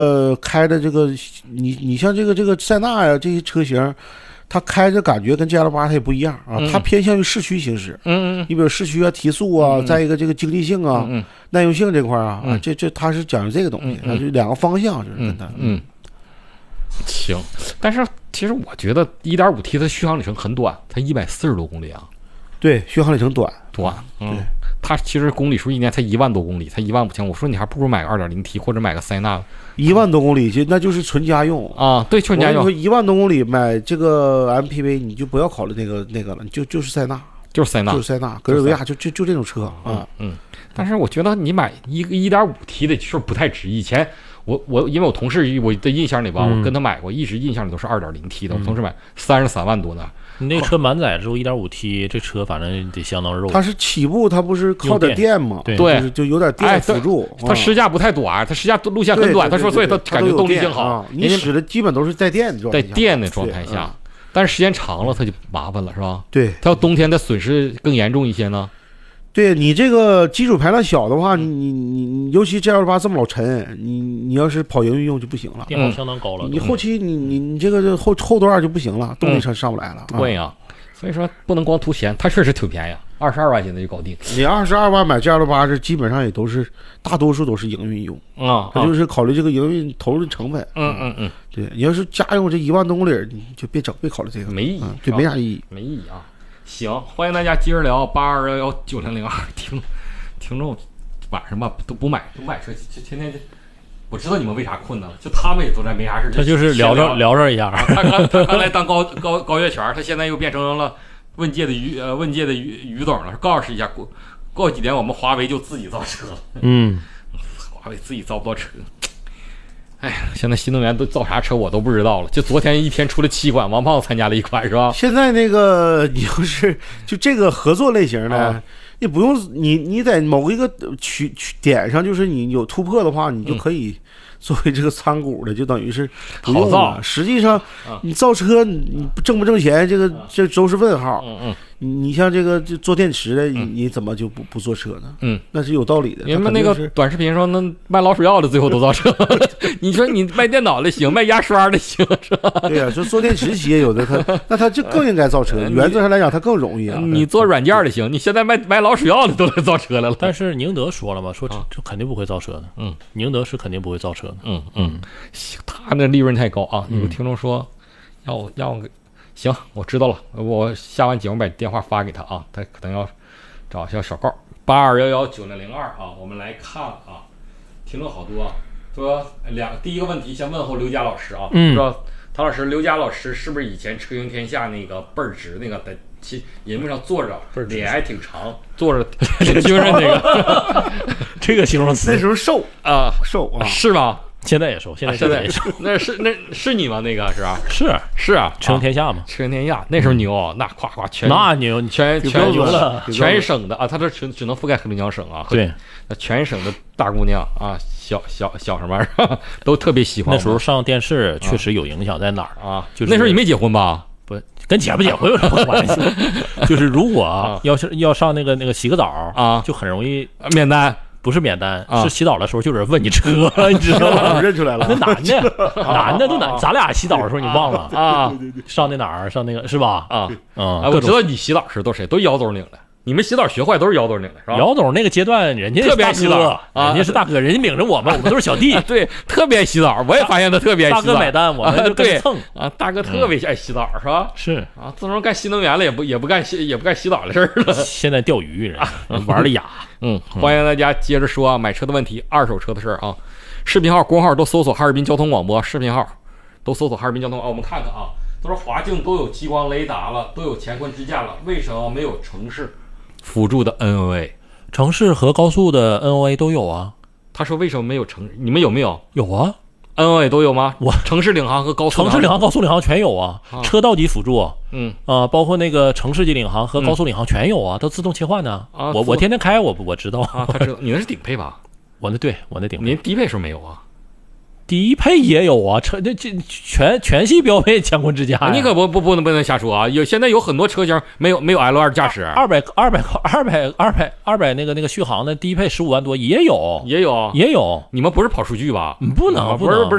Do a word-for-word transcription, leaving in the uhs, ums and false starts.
呃开的这个，你你像这个这个塞纳呀这些车型，它开着感觉跟 G L 八它也不一样啊，它偏向于市区行驶。嗯嗯，你比如市区啊、提速啊，再一个这个经济性啊、耐用性这块啊，啊这这它是讲究这个东西，它就两个方向就是跟它。 嗯，行，但是其实我觉得 一点五 T 的续航里程很短，才一百四十多公里啊。 对，续航里程短短，嗯，它其实公里数一年才一万多公里，才一万五千。我说你还不如买个 二点零 T 或者买个塞纳， 一万多公里就那就是纯家用啊，对，纯家用。 我说一万多公里买这个 M P V， 你就不要考虑那个那个了，就就是塞纳， 就是塞纳， 就是塞纳，格瑞维亚就就就这种车啊， 嗯。但是我觉得你买一个 一点五 T 的是不太值。以前我我因为我同事我的印象里吧，我跟他买过，一直印象里都是 二点零 T 的，我同事买三十三万多呢。 你那个车满载之后 一点五 T 这车反正得相当肉。 它是起步，它不是靠点电吗？ 对， 就是就有点电辅助。 哎、它试驾不太短，它试驾路线很短。他说，所以它感觉动力性好。 啊、你使的基本都是带电的状态下，在电的状态下，嗯、但是时间长了它就麻烦了，是吧？ 对， 它要冬天的损失更严重一些呢。 对你这个基础排量小的话，你你你尤其 G L 八这么老沉，你你要是跑营运用就不行了， 电耗相当高了。 你后期你你你这个后后段就不行了，动力上上不来了。 对呀、啊，所以说不能光图钱，它确实挺便宜，二十二万现在就搞定。 你二十二万买 G L 八，这基本上也都是大多数都是营运用啊， 它就是考虑这个营运投入成本。 嗯嗯嗯， 对，你要是家用这一万多公里，你就别整，别考虑这个， 没意义， 对，没啥意义， 没意义啊。行，欢迎大家接着聊八二幺幺九零零二，听听众晚上吧都不买不买车，就天天我知道你们为啥困呢？就他们也都在没啥事， 他就是聊着聊着一下。 啊、他刚他刚才当高高高月全，他现在又变成了问界的于呃问界的于于总了。告诉一下，过过几年我们华为就自己造车了。 嗯， 华为自己造不到车。哎呀，现在新能源都造啥车我都不知道了。就昨天一天出了七款，王胖参加了一款是吧？ 现在那个你要是就这个合作类型的，啊、你不用你你在某一个区区点上，就是你有突破的话，你就可以作为这个参股的，就等于是不用了。实际上，你造车你挣不挣钱，这个这都是问号。 嗯嗯。 你你像这个就做电池的，你你怎么就不不做车呢？ 嗯， 那是有道理的。 你们那个短视频说，那卖老鼠药的最后都造车。你说你卖电脑的行，卖牙刷的行，是吧？ 对呀、啊，就做电池企业有的他，那他就更应该造车。原则上来讲，它更容易啊。 你做软件的行，你现在卖卖老鼠药的都来造车来了。 但是宁德说了嘛，说这这肯定不会造车的。嗯，宁德是肯定不会造车的。 嗯嗯，他那利润太高啊。有听众说要要。行，我知道了。我下完节目把电话发给他啊，他可能要找一下小告八二幺幺九零零二啊。我们来看啊，听众好多啊，说两第一个问题先问候刘佳老师啊， 嗯， 不知道唐老师刘佳老师是不是以前车行天下那个倍儿直那个在其荧幕上坐着，脸还挺长，坐着挺精神那个， 这个形容词那时候瘦啊瘦啊， 是吗？ 现在也瘦，现在现在也瘦， 那是那是你吗？那个是吧？ 是是啊， 车行天下嘛， 车行天下那时候牛，那夸夸全那牛， 全全牛了， 全省的啊，他这只只能覆盖黑龙江省啊， 对， 那全省的大姑娘啊，小小小什么玩意儿都特别喜欢。 那时候上电视确实有影响，在哪儿啊？ 就是那时候你没结婚吧？ 不，跟结不结婚有什么关系？就是如果要是要上那个那个洗个澡啊， 就很容易免单。 不是免单， 啊、 是洗澡的时候就有人问你车，你知道吗？ 认出来了， 那男的，男的都男，咱俩洗澡的时候你忘了啊？ 上那哪儿？上那个是吧？ 啊， 嗯， 哎，我知道你洗澡时都谁都腰兜拧的，你们洗澡学坏都是腰兜拧的，是吧？ 姚总那个阶段，人家特别洗澡啊，人家是大哥，人家领着我们，我们都是小弟， 对，特别洗澡，我也发现他特别洗澡。 大哥买单，我们就跟蹭啊，大哥特别爱洗澡，是吧？ 是啊，自从干新能源了，也不也不干洗也不干洗澡的事儿了。 现在钓鱼人玩的哑。 嗯，欢迎大家接着说啊，买车的问题，二手车的事儿啊。视频号、公号都搜索哈尔滨交通广播，视频号都搜索哈尔滨交通啊。我们看看啊，都说华境都有激光雷达了，都有乾坤支架了，为什么没有城市辅助的 N O A？ 城市和高速的 N O A 都有啊。 他说为什么没有城？你们有没有？ 有啊。 N O A 都有吗？ 我城市领航和高速城市领航、高速领航全有啊， 啊车道级辅助， 嗯啊、呃，包括那个城市级领航和高速领航全有啊，都自动切换的啊。 我我天天开，我我知道啊，他知道你那是顶配吧？ 我那对我那顶配， 您低配是没有啊？ 低配也有啊，车这这全全系标配乾坤之家、啊， 你可不不不能不能瞎说啊！有现在有很多车型没有没有 L 二驾驶， 二百二百二百二百二百那个那个续航的低配十五万多也有也有也有， 你们不是跑数据吧？ 不能不能不是不是。